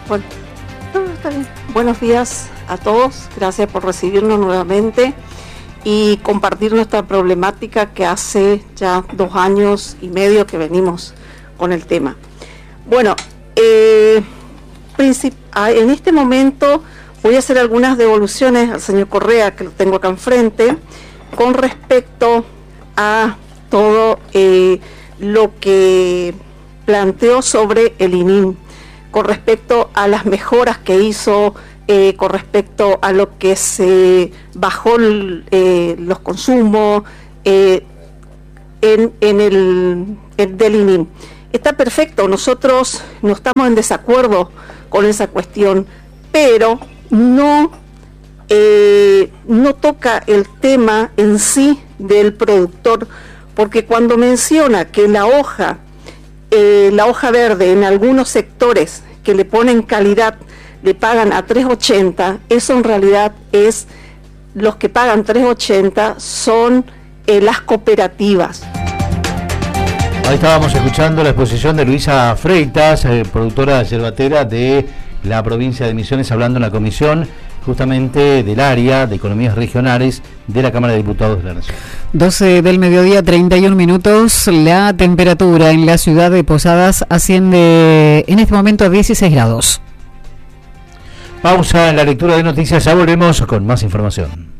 Bueno, no, está bien. Buenos días a todos, gracias por recibirnos nuevamente y compartir nuestra problemática que hace ya 2 años y medio que venimos con el tema. Bueno, en este momento voy a hacer algunas devoluciones al señor Correa, que lo tengo acá enfrente, con respecto a todo lo que planteó sobre el INIM, con respecto a las mejoras que hizo, con respecto a lo que se bajó los consumos del INIM. Está perfecto, nosotros no estamos en desacuerdo con esa cuestión, pero no toca el tema en sí del productor, porque cuando menciona que la hoja verde en algunos sectores que le ponen calidad le pagan a 3.80, eso en realidad es, los que pagan 3.80 son las cooperativas. Ahí estábamos escuchando la exposición de Luisa Freitas, productora yerbatera de la provincia de Misiones, hablando en la comisión justamente del área de economías regionales de la Cámara de Diputados de la Nación. 12 del mediodía, 31 minutos. La temperatura en la ciudad de Posadas asciende en este momento a 16 grados. Pausa en la lectura de noticias, ya volvemos con más información.